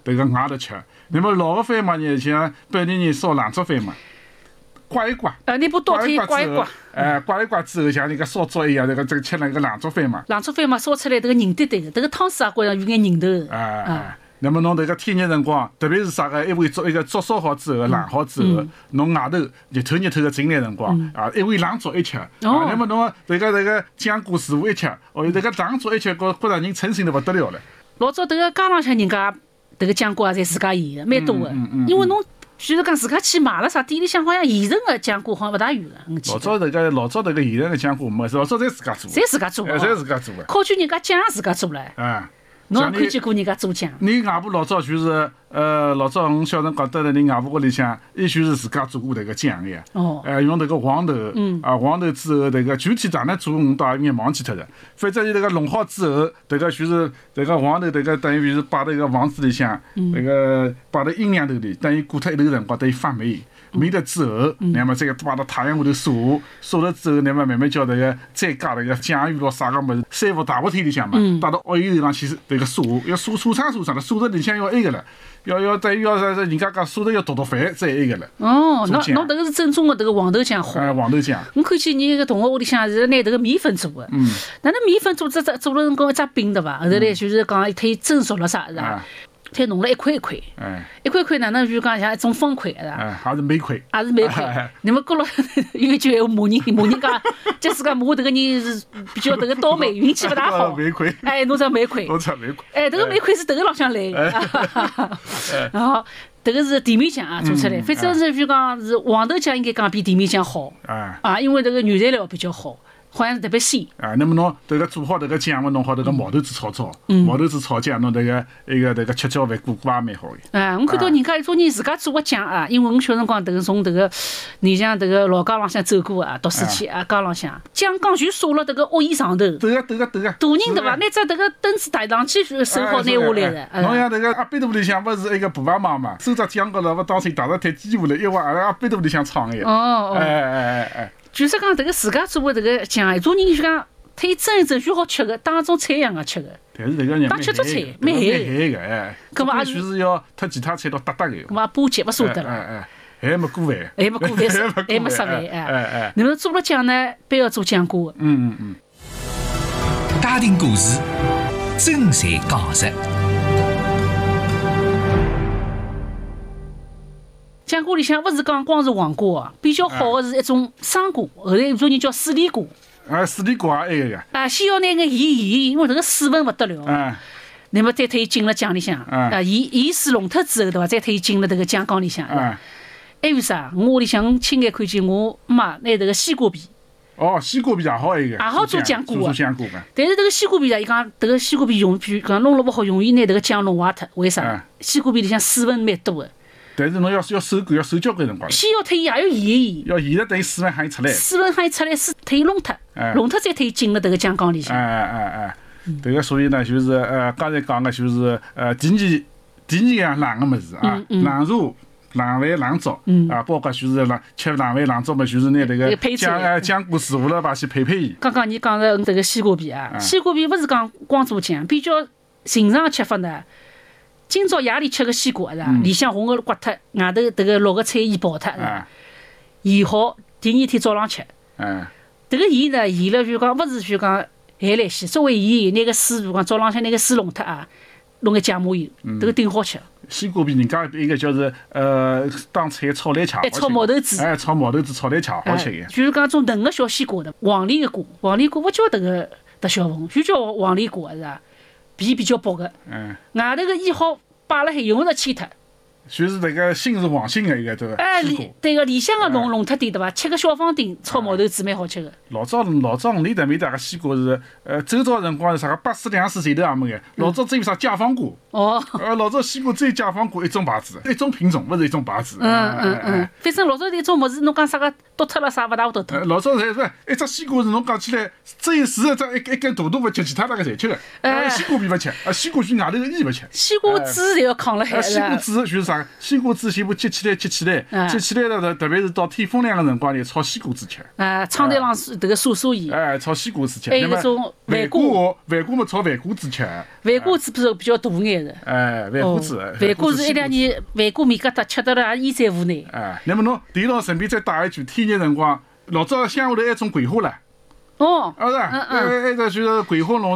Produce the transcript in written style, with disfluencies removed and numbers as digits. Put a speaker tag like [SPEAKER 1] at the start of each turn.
[SPEAKER 1] 迭个外头吃。那么老个饭嘛，你像本地人烧冷粥饭嘛，刮一刮，
[SPEAKER 2] 你把刀腿刮一刮，
[SPEAKER 1] 刮一刮之后，像那个烧粥一样，这个吃那个冷粥饭嘛。
[SPEAKER 2] 冷粥饭嘛，烧出来迭个凝堆堆的，迭个汤水也觉着有眼凝头。
[SPEAKER 1] 那么侬迭个天热辰光，特别是啥个，一碗粥一个粥烧好之后，冷好之后，侬外头日头个进来辰光，一碗冷粥一吃，那么侬迭个酱瓜师傅一吃，哦，迭个冷粥一吃，觉着人称心得不得了了。
[SPEAKER 2] 老早迭个街浪向人家迭个酱瓜也侪自家腌的，蛮多的，因为侬。譬如讲，自家去买了啥店里向好像现成的酱瓜好像勿大有了。
[SPEAKER 1] 老早迭个现成的酱瓜没，老早侪自家做。
[SPEAKER 2] 侪自家做的。
[SPEAKER 1] 侪自家做的。
[SPEAKER 2] 考据人家酱自家做了。侬也看见过人家做酱？
[SPEAKER 1] 你外婆老早就是老早我小辰光待在你外婆屋里向，伊就是自家做过迭个酱的。用迭个黄豆，黄豆之后迭个具体哪能做我倒有眼忘记脱了。反正伊迭个弄好之后，迭个就是迭个黄豆迭个等于是摆在一个房子里向，迭个摆在阴凉头里，等于过脱一段辰光，等于发霉。霉了之后，那么这个摆到太阳下头晒了之后，那么慢慢叫迭个再加迭个酱油咯啥个物事，三伏大伏天里向嘛，摆到浴油头上去迭个晒，要晒长了，晒得里向要埃个了，要等于要人家讲晒得要毒饭再埃个了。
[SPEAKER 2] 侬迭个是正宗的迭个黄豆酱好。
[SPEAKER 1] 黄豆酱。
[SPEAKER 2] 我看见你个同学屋里向是拿迭个面粉做的，哪能面粉做了辰光一只饼对伐？后头来就是讲它蒸熟了啥是吧？它弄了一块一块，一块块哪能就讲像一种方块是吧？
[SPEAKER 1] 还是煤块，
[SPEAKER 2] 还是煤块。那么过了有一句闲话骂人讲，假使讲骂迭个人是比较迭个倒霉，运气勿大好。
[SPEAKER 1] 煤块。
[SPEAKER 2] 侬只煤块。
[SPEAKER 1] 侬只煤块。
[SPEAKER 2] 迭个煤块是迭个浪向来的。然后迭个是甜面酱啊做出来，反正是就讲是黄豆酱应该讲比甜面酱好。因为迭个原材料比较好。好像是特别鲜
[SPEAKER 1] 那么侬迭个做好迭个酱嘛，弄好迭个毛豆子炒毛豆子炒酱，侬迭个吃浇饭过也蛮好的。
[SPEAKER 2] 我看到人家有种人自家做个酱啊，因为我小辰光迭个从迭个你像迭个老街浪向走过啊，读书去啊，街浪向酱缸全撒了迭个屋檐上头。
[SPEAKER 1] 对个。大人
[SPEAKER 2] 对伐？拿只迭个凳子抬上去，手好拿下来的。
[SPEAKER 1] 侬像迭个阿边肚里向勿是一个婆婆妈妈，收只酱高头勿当心打着台机下来，一挖阿边肚里向闯个。
[SPEAKER 2] 就是讲迭个自家做的迭个酱，有种人就讲，它一蒸一蒸就好吃个，当种菜一样个吃个。
[SPEAKER 1] 但是迭个人
[SPEAKER 2] 当吃做菜，蛮咸
[SPEAKER 1] 个。搿么也就是要脱其他菜都搭个。
[SPEAKER 2] 搿么巴结勿舍得了。
[SPEAKER 1] 还没过饭。
[SPEAKER 2] 还没烧饭。那么做了酱呢，必要做酱瓜。
[SPEAKER 3] 家庭故事，真材讲实。
[SPEAKER 2] 酱瓜里向勿是讲光是黄瓜哦，比较好的是一种生瓜，后来有种人叫水梨瓜。
[SPEAKER 1] 水梨瓜也埃个呀。
[SPEAKER 2] 先要拿眼盐，因为迭个水分勿得了。那么再推进了酱里向。盐水溶脱之后对伐？再推进了迭个酱缸里向。还有啥？我屋里向亲眼看见我妈拿迭个西瓜皮。
[SPEAKER 1] 西瓜皮也好埃个。
[SPEAKER 2] 也好做酱瓜
[SPEAKER 1] 做酱瓜个。
[SPEAKER 2] 但是迭个西瓜皮啊，伊讲迭个西瓜皮讲弄了勿好，容易拿迭个酱弄坏脱。为啥？西瓜皮里向水分蛮多个。
[SPEAKER 1] 但是侬要收干，要收交关辰光。
[SPEAKER 2] 先要推盐，也要盐。
[SPEAKER 1] 要盐了，等于水分还出来。
[SPEAKER 2] 水分还出来，水推弄脱，弄脱再推进了迭个酱缸里向。
[SPEAKER 1] 迭个所以呢，就是刚才讲个就是第二样冷个物事啊，冷茶、冷饭、冷粥包括就是吃冷饭、冷粥嘛，就是拿迭个酱瓜师傅了把去配伊。
[SPEAKER 2] 刚刚你讲的迭个西瓜皮啊，西瓜皮勿是讲光做酱，比较寻常个吃法呢。今朝夜里吃个西瓜是吧？里向红个刮脱，外头迭个绿个菜盐爆脱，腌好，第二天早浪吃。迭个盐呢，腌了就讲勿是就讲咸来稀，稍微盐，拿个水就讲早浪向拿个水弄脱啊，弄眼芥末油，迭个顶好吃。
[SPEAKER 1] 西瓜皮人家一个叫是当菜炒来吃，
[SPEAKER 2] 炒毛豆子，
[SPEAKER 1] 炒毛豆子炒来吃好吃个。
[SPEAKER 2] 就是讲种嫩个小西瓜的，黄钿个瓜，黄钿瓜勿叫迭个小凤，就叫黄钿瓜是吧？皮比较薄个，外头个腌好摆辣海，用勿着切脱。
[SPEAKER 1] 就是迭个心是黄心个一个对伐？
[SPEAKER 2] 对个，里向个弄脱点对伐？切个小方丁炒毛豆子蛮好吃个。
[SPEAKER 1] 老早屋里搭面搭个西瓜是，周朝辰光是啥个80两水头也没个，老早只有啥解放瓜。老早西瓜只有解放瓜一种牌子，一种品种，勿是一种牌子。
[SPEAKER 2] 反正老早一种物事，侬讲啥个剁脱了啥勿大会剁脱。
[SPEAKER 1] 老早是一只西瓜是侬讲起来，只有树一根大大勿吃，其他大概侪吃个。西瓜皮勿吃，西瓜皮外头个叶勿吃。
[SPEAKER 2] 西瓜籽侪要扛辣海。
[SPEAKER 1] 西瓜籽就是啥？ 啊，西瓜子先把接起来了，特别是到天风凉个辰光，就炒西瓜子吃。
[SPEAKER 2] 窗台浪迭个晒衣。
[SPEAKER 1] 炒西瓜子吃。
[SPEAKER 2] 还有搿种
[SPEAKER 1] 饭瓜嘛炒饭瓜子吃。
[SPEAKER 2] 饭瓜子比较大眼的。
[SPEAKER 1] 饭瓜子。
[SPEAKER 2] 饭瓜子一两年，饭瓜面疙瘩吃得了也衣衫无奈。
[SPEAKER 1] 那么侬地道顺便再带一句，天热辰光，老早乡下头还种桂花唻。
[SPEAKER 2] 哦。
[SPEAKER 1] 是，还就是桂花弄。